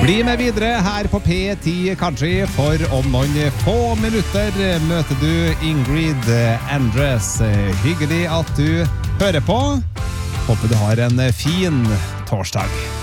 Bli med videre her på P10 Country, for om noen få minutter møter du Ingrid Andress. Hyggelig at du hører på. Håper du har en fin torsdag.